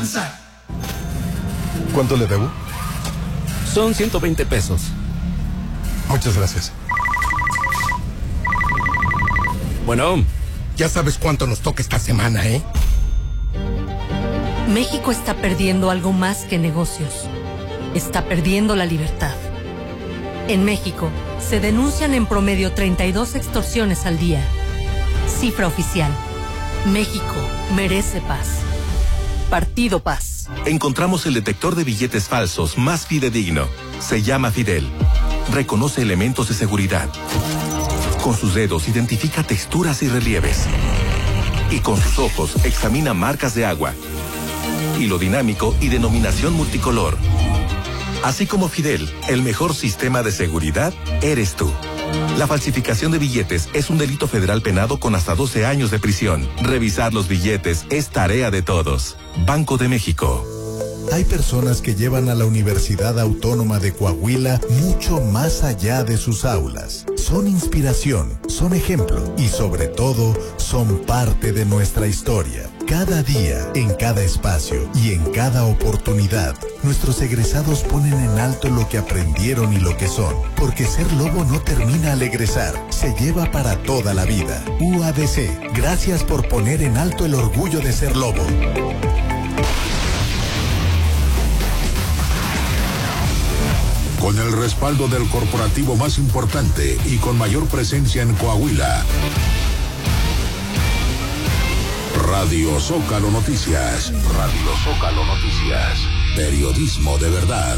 ¿Cuánto le debo? Son 120 pesos. Muchas gracias. Bueno, ya sabes cuánto nos toca esta semana, ¿eh? México está perdiendo algo más que negocios. Está perdiendo la libertad. En México, se denuncian en promedio 32 extorsiones al día. Cifra oficial. México merece paz. Partido Paz. Encontramos el detector de billetes falsos más fidedigno. Se llama Fidel. Reconoce elementos de seguridad. Con sus dedos identifica texturas y relieves. Y con sus ojos examina marcas de agua, hilo dinámico y denominación multicolor. Así como Fidel, el mejor sistema de seguridad eres tú. La falsificación de billetes es un delito federal penado con hasta 12 años de prisión. Revisar los billetes es tarea de todos. Banco de México. Hay personas que llevan a la Universidad Autónoma de Coahuila mucho más allá de sus aulas. Son inspiración, son ejemplo y sobre todo son parte de nuestra historia. Cada día, en cada espacio y en cada oportunidad, nuestros egresados ponen en alto lo que aprendieron y lo que son. Porque ser lobo no termina al egresar, se lleva para toda la vida. UADC, gracias por poner en alto el orgullo de ser lobo. Con el respaldo del corporativo más importante y con mayor presencia en Coahuila. Radio Zócalo Noticias. Radio Zócalo Noticias. Periodismo de verdad.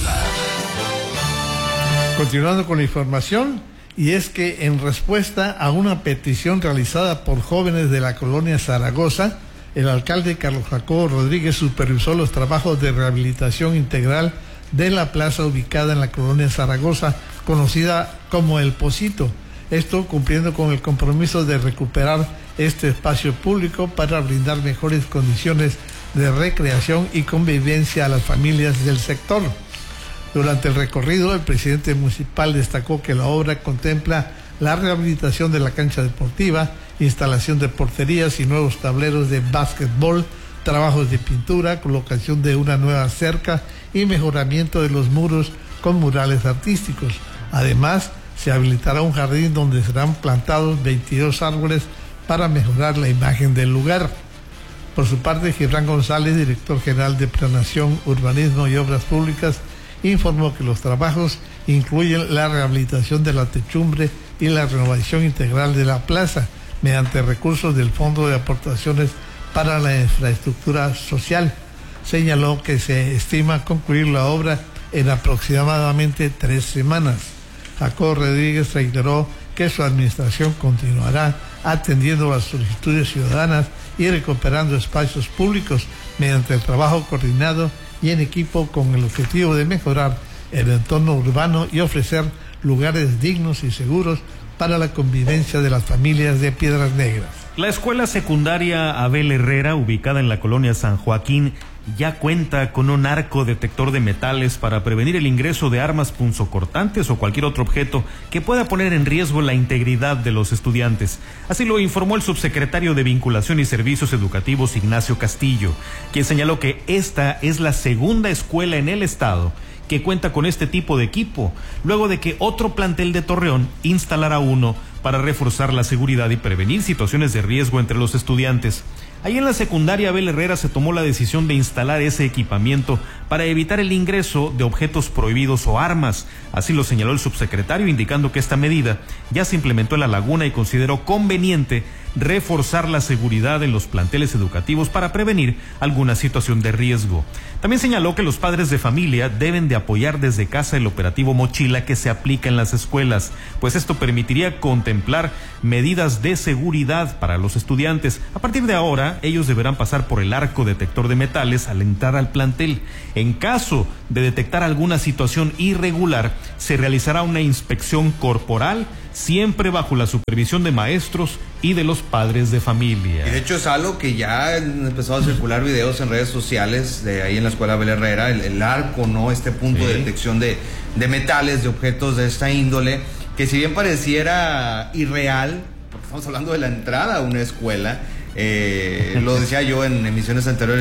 Continuando con la información, y es que en respuesta a una petición realizada por jóvenes de la colonia Zaragoza, el alcalde Carlos Jacobo Rodríguez supervisó los trabajos de rehabilitación integral de la plaza ubicada en la colonia Zaragoza, conocida como El Pocito. Esto cumpliendo con el compromiso de recuperar este espacio público para brindar mejores condiciones de recreación y convivencia a las familias del sector. Durante el recorrido, el presidente municipal destacó que la obra contempla la rehabilitación de la cancha deportiva, instalación de porterías y nuevos tableros de básquetbol, trabajos de pintura, colocación de una nueva cerca y mejoramiento de los muros con murales artísticos. Además, se habilitará un jardín donde serán plantados 22 árboles para mejorar la imagen del lugar. Por su parte, Gibran González, director general de Planeación, Urbanismo y Obras Públicas, informó que los trabajos incluyen la rehabilitación de la techumbre y la renovación integral de la plaza mediante recursos del Fondo de Aportaciones para la Infraestructura Social. Señaló que se estima concluir la obra en aproximadamente 3 semanas. Jacobo Rodríguez reiteró que su administración continuará atendiendo las solicitudes ciudadanas y recuperando espacios públicos mediante el trabajo coordinado y en equipo con el objetivo de mejorar el entorno urbano y ofrecer lugares dignos y seguros para la convivencia de las familias de Piedras Negras. La escuela secundaria Abel Herrera, ubicada en la colonia San Joaquín, ya cuenta con un arco detector de metales para prevenir el ingreso de armas punzocortantes o cualquier otro objeto que pueda poner en riesgo la integridad de los estudiantes. Así lo informó el subsecretario de Vinculación y Servicios Educativos, Ignacio Castillo, quien señaló que esta es la segunda escuela en el estado que cuenta con este tipo de equipo, luego de que otro plantel de Torreón instalara uno para reforzar la seguridad y prevenir situaciones de riesgo entre los estudiantes. Ahí en la secundaria Abel Herrera se tomó la decisión de instalar ese equipamiento para evitar el ingreso de objetos prohibidos o armas. Así lo señaló el subsecretario, indicando que esta medida ya se implementó en La Laguna y consideró conveniente reforzar la seguridad en los planteles educativos para prevenir alguna situación de riesgo. También señaló que los padres de familia deben de apoyar desde casa el operativo Mochila que se aplica en las escuelas, pues esto permitiría contemplar medidas de seguridad para los estudiantes. A partir de ahora, ellos deberán pasar por el arco detector de metales al entrar al plantel. En caso de detectar alguna situación irregular, se realizará una inspección corporal, siempre bajo la supervisión de maestros y de los padres de familia. Y de hecho es algo que ya han empezado a circular videos en redes sociales de ahí en la escuela Abel Herrera, el arco, ¿no? Este punto de detección de metales, de objetos de esta índole, que si bien pareciera irreal, porque estamos hablando de la entrada a una escuela, lo decía yo en emisiones anteriores,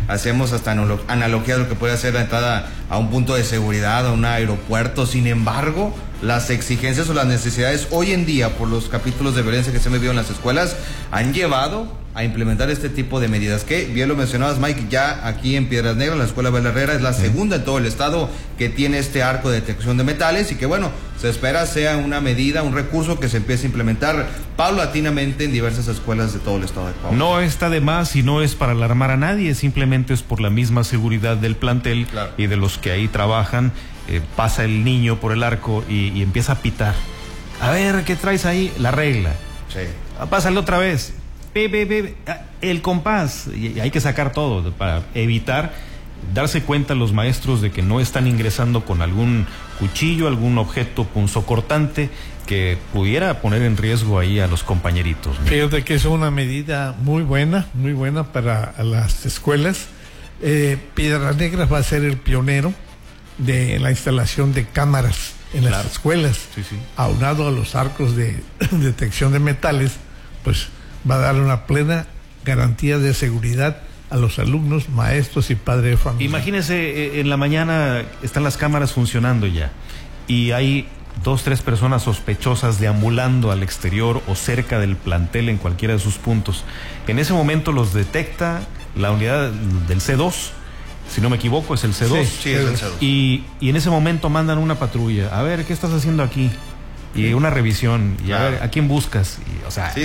hacemos hasta analogía de lo que puede ser la entrada a un punto de seguridad, a un aeropuerto. Sin embargo, las exigencias o las necesidades hoy en día por los capítulos de violencia que se han vivido en las escuelas han llevado a implementar este tipo de medidas que, bien lo mencionabas, Mike, ya aquí en Piedras Negras, la Escuela Abel Herrera es la segunda en todo el estado que tiene este arco de detección de metales y que, bueno, se espera sea una medida, un recurso que se empiece a implementar paulatinamente en diversas escuelas de todo el estado de Coahuila. No está de más y no es para alarmar a nadie, simplemente es por la misma seguridad del plantel, claro, y de los que ahí trabajan. Pasa el niño por el arco y empieza a pitar. A ver, ¿qué traes ahí? La regla. Sí. Pásale otra vez. El compás. Y hay que sacar todo para evitar darse cuenta los maestros de que no están ingresando con algún cuchillo, algún objeto punzocortante que pudiera poner en riesgo ahí a los compañeritos. Fíjate que es una medida muy buena para las escuelas. Piedras Negras va a ser el pionero de la instalación de cámaras en las escuelas, sí. Aunado a los arcos de detección de metales, pues va a dar una plena garantía de seguridad a los alumnos, maestros y padres de familia. Imagínese, en la mañana están las cámaras funcionando ya y hay 2-3 personas sospechosas deambulando al exterior o cerca del plantel en cualquiera de sus puntos. En ese momento los detecta la unidad del C2, si no me equivoco es el C2. Sí, es el C2. Y en ese momento mandan una patrulla. A ver, ¿qué estás haciendo aquí? Y una revisión. Y a ver, ¿a quién buscas? Y, o sea,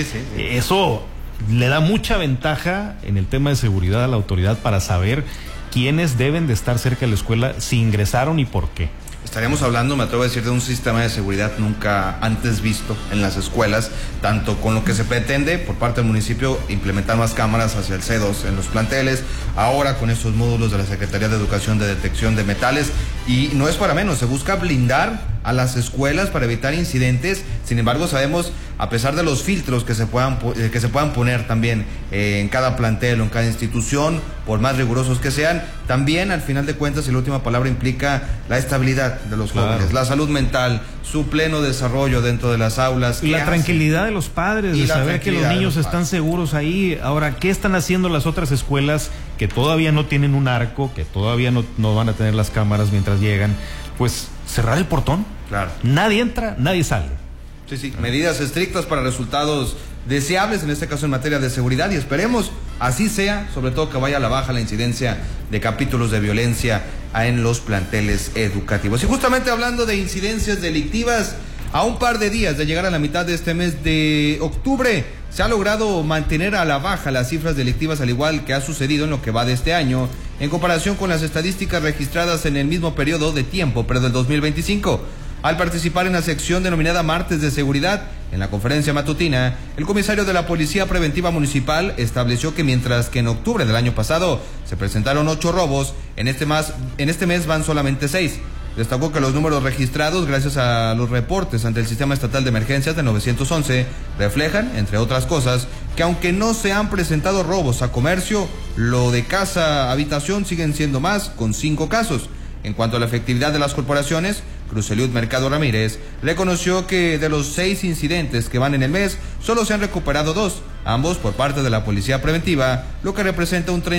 eso le da mucha ventaja en el tema de seguridad a la autoridad para saber quiénes deben de estar cerca de la escuela, si ingresaron y por qué. Estaríamos hablando, me atrevo a decir, de un sistema de seguridad nunca antes visto en las escuelas, tanto con lo que se pretende por parte del municipio implementar más cámaras hacia el C2 en los planteles, ahora con estos módulos de la Secretaría de Educación de detección de metales, y no es para menos, se busca blindar a las escuelas para evitar incidentes. Sin embargo, sabemos, a pesar de los filtros que se puedan poner también en cada plantel o en cada institución, por más rigurosos que sean, también al final de cuentas, y la última palabra implica la estabilidad de los jóvenes, la salud mental, su pleno desarrollo dentro de las aulas. Y la tranquilidad de los padres, de saber que los niños están seguros ahí. Ahora, ¿qué están haciendo las otras escuelas que todavía no tienen un arco, que todavía no van a tener las cámaras mientras llegan? Pues cerrar el portón. Claro. Nadie entra, nadie sale. Sí, medidas estrictas para resultados deseables, en este caso en materia de seguridad, y esperemos así sea, sobre todo que vaya a la baja la incidencia de capítulos de violencia en los planteles educativos. Y justamente hablando de incidencias delictivas, a un par de días de llegar a la mitad de este mes de octubre, se ha logrado mantener a la baja las cifras delictivas, al igual que ha sucedido en lo que va de este año, en comparación con las estadísticas registradas en el mismo periodo de tiempo, pero del 2025. Al participar en la sección denominada Martes de Seguridad, en la conferencia matutina, el comisario de la Policía Preventiva Municipal estableció que mientras que en octubre del año pasado se presentaron 8 robos, en este mes van solamente 6. Destacó que los números registrados gracias a los reportes ante el Sistema Estatal de Emergencias de 911 reflejan, entre otras cosas, que aunque no se han presentado robos a comercio, lo de casa, habitación siguen siendo más, con 5 casos. En cuanto a la efectividad de las corporaciones, Cruz Eliud Mercado Ramírez reconoció que de los 6 incidentes que van en el mes, solo se han recuperado 2, ambos por parte de la Policía Preventiva, lo que representa un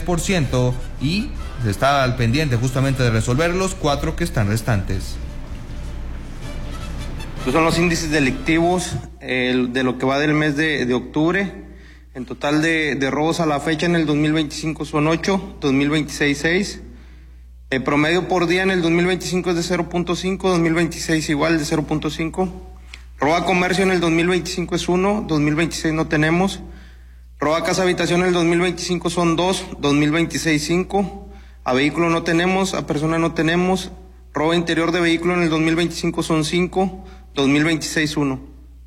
33%, y se está al pendiente justamente de resolver los 4 que están restantes. Estos son los índices delictivos de lo que va del mes de octubre. En total de robos a la fecha en el 2025 son 8, 2026 6. El promedio por día en el 2025 es de 0.5, 2026 igual de 0.5. Robo a comercio en el 2025 es 1, 2026 no tenemos. Robo a casa habitación en el 2025 son 2, 2026 5. A vehículo no tenemos, a persona no tenemos. Robo interior de vehículo en el 2025 son 5, 2026 1.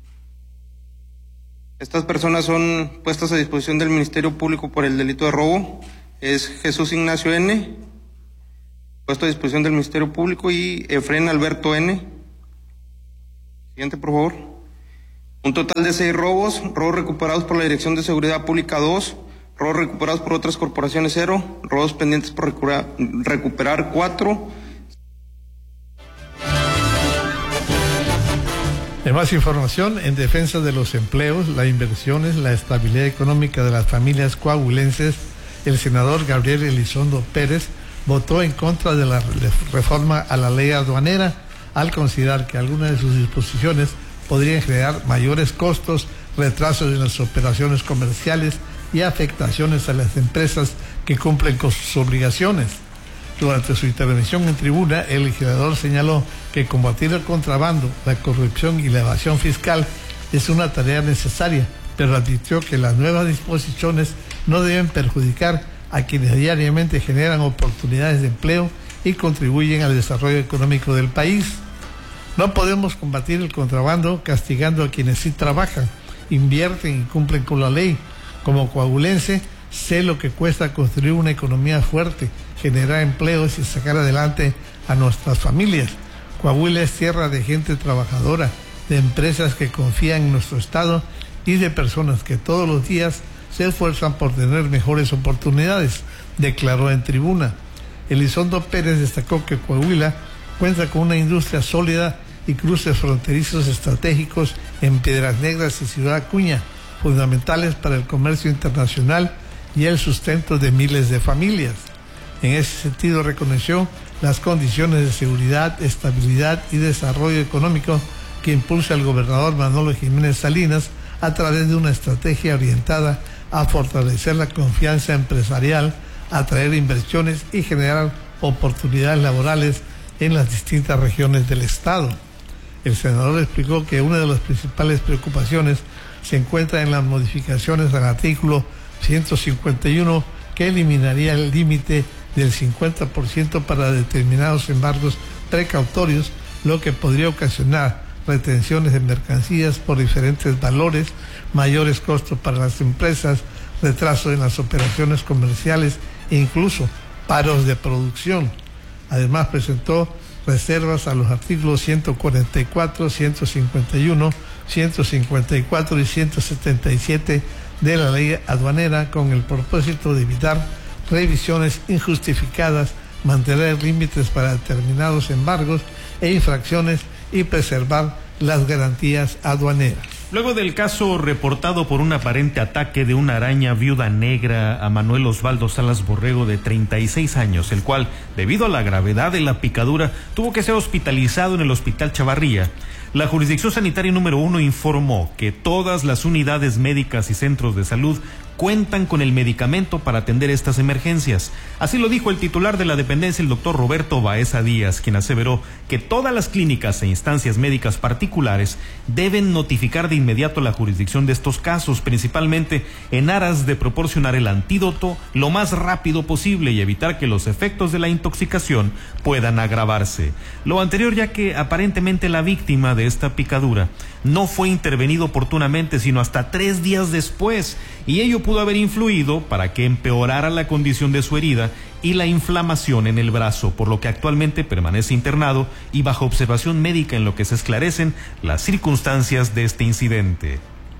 Estas personas son puestas a disposición del Ministerio Público por el delito de robo. Es Jesús Ignacio N., puesto a disposición del Ministerio Público, y Efren Alberto N. Siguiente, por favor. Un total de 6 robos recuperados por la Dirección de Seguridad Pública 2, robos recuperados por otras corporaciones 0, robos pendientes por recuperar 4. De más información, en defensa de los empleos, las inversiones, la estabilidad económica de las familias coahuilenses, el senador Gabriel Elizondo Pérez votó en contra de la reforma a la ley aduanera al considerar que algunas de sus disposiciones podrían generar mayores costos, retrasos en las operaciones comerciales y afectaciones a las empresas que cumplen con sus obligaciones. Durante su intervención en tribuna, el legislador señaló que combatir el contrabando, la corrupción y la evasión fiscal es una tarea necesaria, pero advirtió que las nuevas disposiciones no deben perjudicar a quienes diariamente generan oportunidades de empleo y contribuyen al desarrollo económico del país. No podemos combatir el contrabando castigando a quienes sí trabajan, invierten y cumplen con la ley. Como coahuilense, sé lo que cuesta construir una economía fuerte, generar empleos y sacar adelante a nuestras familias. Coahuila es tierra de gente trabajadora, de empresas que confían en nuestro estado y de personas que todos los días se esfuerzan por tener mejores oportunidades, declaró en tribuna. Elizondo Pérez destacó que Coahuila cuenta con una industria sólida y cruces fronterizos estratégicos en Piedras Negras y Ciudad Acuña, fundamentales para el comercio internacional y el sustento de miles de familias. En ese sentido reconoció las condiciones de seguridad, estabilidad y desarrollo económico que impulsa el gobernador Manolo Jiménez Salinas a través de una estrategia orientada a fortalecer la confianza empresarial, atraer inversiones y generar oportunidades laborales en las distintas regiones del estado. El senador explicó que una de las principales preocupaciones se encuentra en las modificaciones al artículo 151 que eliminaría el límite del 50% para determinados embargos precautorios, lo que podría ocasionar retenciones de mercancías por diferentes valores, mayores costos para las empresas, retraso en las operaciones comerciales e incluso paros de producción. Además presentó reservas a los artículos 144, 151, 154 y 177 de la ley aduanera con el propósito de evitar revisiones injustificadas, mantener límites para determinados embargos e infracciones y preservar las garantías aduaneras. Luego del caso reportado por un aparente ataque de una araña viuda negra a Manuel Osvaldo Salas Borrego, de 36 años, el cual, debido a la gravedad de la picadura, tuvo que ser hospitalizado en el Hospital Chavarría, la Jurisdicción Sanitaria número 1 informó que todas las unidades médicas y centros de salud cuentan con el medicamento para atender estas emergencias. Así lo dijo el titular de la dependencia, el doctor Roberto Baeza Díaz, quien aseveró que todas las clínicas e instancias médicas particulares deben notificar de inmediato a la jurisdicción de estos casos, principalmente en aras de proporcionar el antídoto lo más rápido posible y evitar que los efectos de la intoxicación puedan agravarse. Lo anterior, ya que aparentemente la víctima de esta picadura no fue intervenido oportunamente sino hasta 3 días después, y ello pudo haber influido para que empeorara la condición de su herida y la inflamación en el brazo, por lo que actualmente permanece internado y bajo observación médica en lo que se esclarecen las circunstancias de este incidente.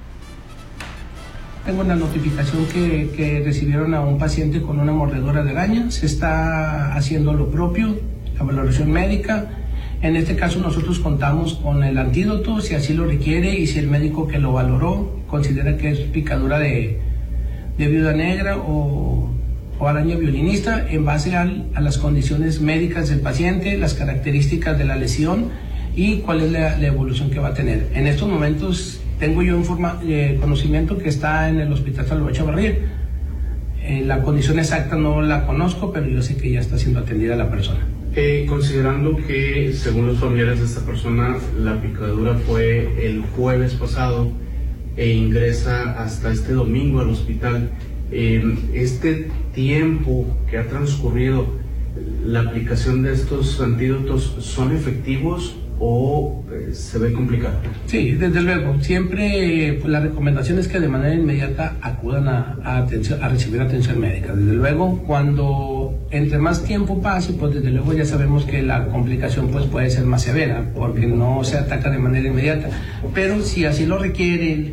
Tengo una notificación que recibieron a un paciente con una mordedura de araña. Se está haciendo lo propio, la valoración médica. En este caso nosotros contamos con el antídoto, si así lo requiere, y si el médico que lo valoró considera que es picadura de viuda negra o araña violinista, en base a las condiciones médicas del paciente, las características de la lesión y cuál es la evolución que va a tener. En estos momentos tengo yo conocimiento que está en el Hospital Salvador Chavarría. La condición exacta no la conozco, pero yo sé que ya está siendo atendida la persona. Considerando que, según los familiares de esta persona, la picadura fue el jueves pasado e ingresa hasta este domingo al hospital, este tiempo que ha transcurrido, ¿la aplicación de estos antídotos son efectivos o se ve complicado? Sí, desde luego. Siempre la recomendación es que de manera inmediata acudan a recibir atención médica. Desde luego, cuando entre más tiempo pase, pues desde luego ya sabemos que la complicación pues puede ser más severa, porque no se ataca de manera inmediata. Pero si así lo requiere